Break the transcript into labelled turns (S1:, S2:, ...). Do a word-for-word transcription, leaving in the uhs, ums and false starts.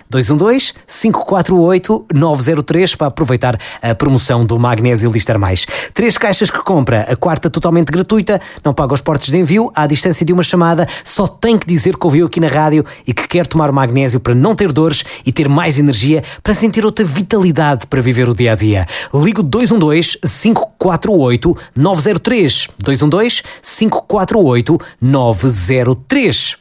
S1: dois um dois, cinco quatro oito, nove zero três para aproveitar a promoção do Magnésio Lister Mais. Três caixas que compra, a quarta totalmente gratuita, não paga os portos de envio, à distância de uma chamada, só tem que dizer que ouviu aqui na rádio e que quer tomar o magnésio para não ter dores e ter mais energia para sentir outra vitalidade para viver o dia-a-dia. Ligo dois um dois, cinco quatro oito, nove zero três. dois um dois, cinco quatro oito, nove zero três.